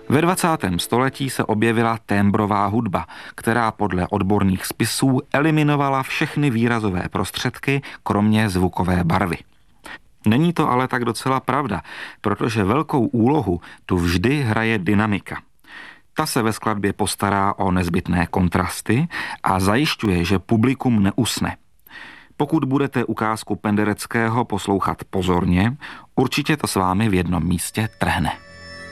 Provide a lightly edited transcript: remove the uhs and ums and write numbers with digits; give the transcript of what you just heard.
Ve 20. století se objevila témbrová hudba, která podle odborných spisů eliminovala všechny výrazové prostředky, kromě zvukové barvy. Není to ale tak docela pravda, protože velkou úlohu tu vždy hraje dynamika. Ta se ve skladbě postará o nezbytné kontrasty a zajišťuje, že publikum neusne. Pokud budete ukázku Pendereckého poslouchat pozorně, určitě to s vámi v jednom místě trhne.